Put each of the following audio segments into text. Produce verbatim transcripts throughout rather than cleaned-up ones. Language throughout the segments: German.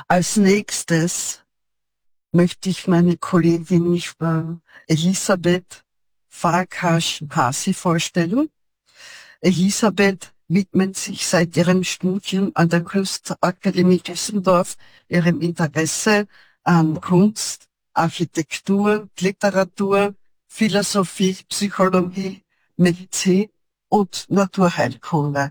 Als nächstes möchte ich meine Kollegin äh, Elisabeth Farkas-Hasi vorstellen. Elisabeth widmet sich seit ihrem Studium an der Kunstakademie Düsseldorf ihrem Interesse an Kunst, Architektur, Literatur, Philosophie, Psychologie, Medizin und Naturheilkunde.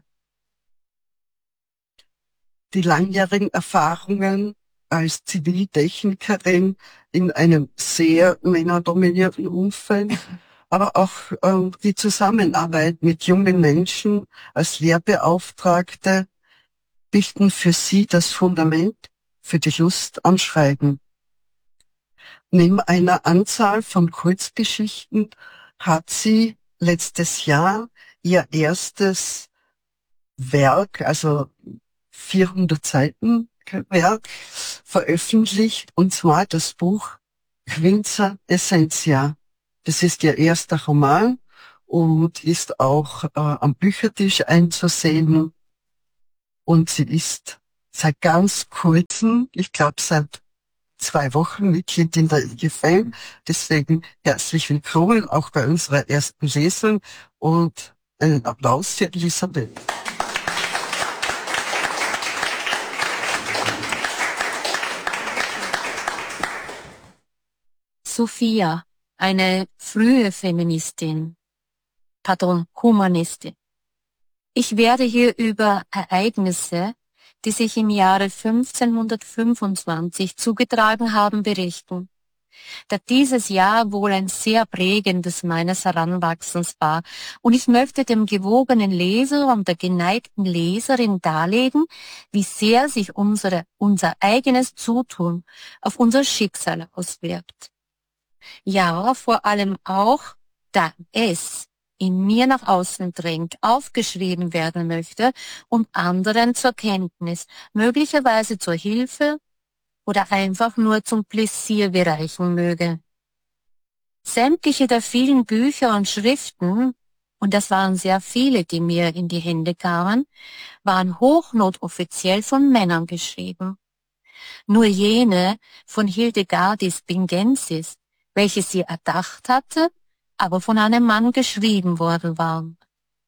Die langjährigen Erfahrungen als Ziviltechnikerin in einem sehr männerdominierten Umfeld, aber auch ähm, die Zusammenarbeit mit jungen Menschen als Lehrbeauftragte bilden für sie das Fundament für die Lust am Schreiben. Neben einer Anzahl von Kurzgeschichten hat sie letztes Jahr ihr erstes Werk, also vierhundert Seiten Werk, veröffentlicht, und zwar das Buch Quinta Essentia. Das ist ihr erster Roman und ist auch äh, am Büchertisch einzusehen. Und sie ist seit ganz kurzem, ich glaube seit zwei Wochen, Mitglied in der I G F M. Deswegen herzlich willkommen auch bei unserer ersten Lesung und einen Applaus für Elisabeth. Sophia, eine frühe Feministin, pardon, Humanistin. Ich werde hier über Ereignisse, die sich im Jahre fünfzehnhundertfünfundzwanzig zugetragen haben, berichten. Da dieses Jahr wohl ein sehr prägendes meines Heranwachsens war, und ich möchte dem gewogenen Leser und der geneigten Leserin darlegen, wie sehr sich unsere, unser eigenes Zutun auf unser Schicksal auswirkt. Ja, vor allem auch, da es in mir nach außen drängt, aufgeschrieben werden möchte und anderen zur Kenntnis, möglicherweise zur Hilfe oder einfach nur zum Pläsier bereichen möge. Sämtliche der vielen Bücher und Schriften, und das waren sehr viele, die mir in die Hände kamen, waren hochnotoffiziell von Männern geschrieben. Nur jene von Hildegardis Bingensis, welche sie erdacht hatte, aber von einem Mann geschrieben worden waren.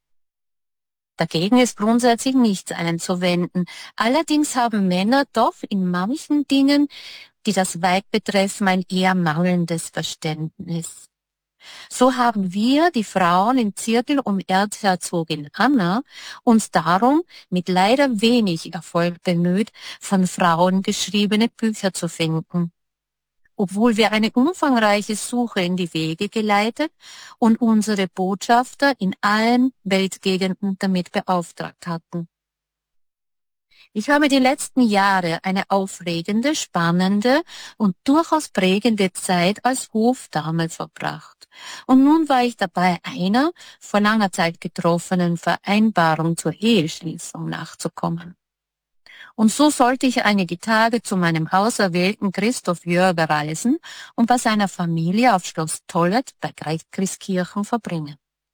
Dagegen ist grundsätzlich nichts einzuwenden. Allerdings haben Männer doch in manchen Dingen, die das Weib betreffen, ein eher mangelndes Verständnis. So haben wir, die Frauen im Zirkel um Erzherzogin Anna, uns darum mit leider wenig Erfolg bemüht, von Frauen geschriebene Bücher zu finden, obwohl wir eine umfangreiche Suche in die Wege geleitet und unsere Botschafter in allen Weltgegenden damit beauftragt hatten. Ich habe die letzten Jahre eine aufregende, spannende und durchaus prägende Zeit als Hofdame verbracht. Und nun war ich dabei, einer vor langer Zeit getroffenen Vereinbarung zur Eheschließung nachzukommen. Und so sollte ich einige Tage zu meinem auserwählten Christoph Jörger reisen und bei seiner Familie auf Schloss Tollet bei Christkirchen verbringen.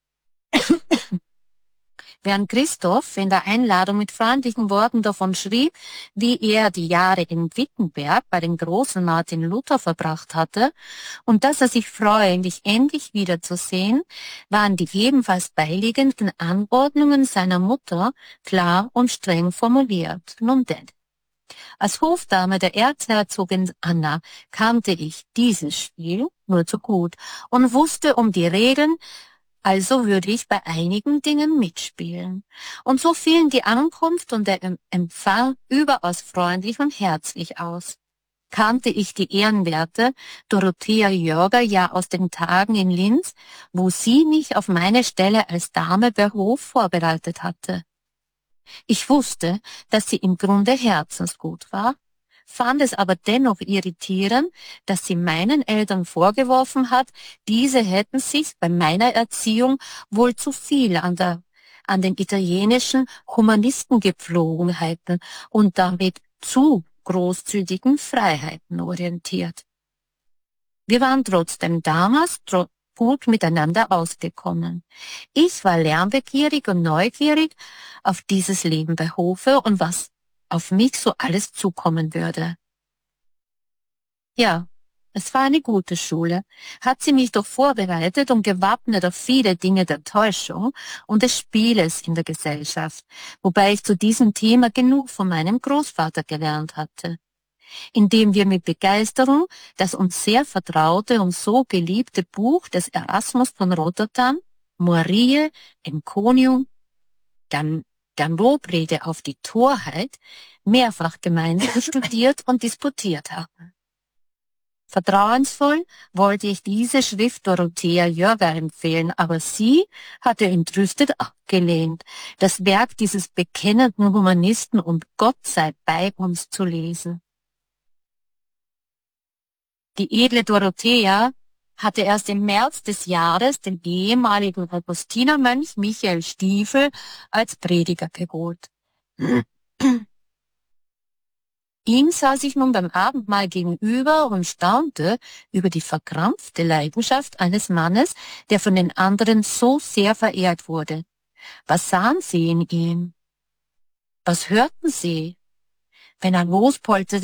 Während Christoph in der Einladung mit freundlichen Worten davon schrieb, wie er die Jahre in Wittenberg bei dem großen Martin Luther verbracht hatte und dass er sich freue, endlich endlich wiederzusehen, waren die ebenfalls beiliegenden Anordnungen seiner Mutter klar und streng formuliert. Nun denn, als Hofdame der Erzherzogin Anna kannte ich dieses Spiel nur zu gut und wusste um die Regeln, also würde ich bei einigen Dingen mitspielen. Und so fielen die Ankunft und der Empfang überaus freundlich und herzlich aus. Kannte ich die ehrenwerte Dorothea Jörger ja aus den Tagen in Linz, wo sie mich auf meine Stelle als Dame bei Hof vorbereitet hatte. Ich wusste, dass sie im Grunde herzensgut war, fand es aber dennoch irritierend, dass sie meinen Eltern vorgeworfen hat, diese hätten sich bei meiner Erziehung wohl zu viel an der, an den italienischen Humanistengepflogenheiten und damit zu großzügigen Freiheiten orientiert. Wir waren trotzdem damals tro- gut miteinander ausgekommen. Ich war lernbegierig und neugierig auf dieses Leben bei Hofe und was auf mich so alles zukommen würde. Ja, es war eine gute Schule. Hat sie mich doch vorbereitet und gewappnet auf viele Dinge der Täuschung und des Spieles in der Gesellschaft, wobei ich zu diesem Thema genug von meinem Großvater gelernt hatte. Indem wir mit Begeisterung das uns sehr vertraute und so geliebte Buch des Erasmus von Rotterdam, Morie Enconium, dann der Lobrede auf die Torheit, mehrfach gemeinsam studiert und disputiert haben. Vertrauensvoll wollte ich diese Schrift Dorothea Jörger empfehlen, aber sie hatte entrüstet abgelehnt, das Werk dieses bekennenden Humanisten und Gott sei bei uns zu lesen. Die edle Dorothea hatte erst im März des Jahres den ehemaligen Augustinermönch Michael Stiefel als Prediger geholt. Ihm saß ich nun beim Abendmahl gegenüber und staunte über die verkrampfte Leidenschaft eines Mannes, der von den anderen so sehr verehrt wurde. Was sahen sie in ihm? Was hörten sie, wenn er lospolterte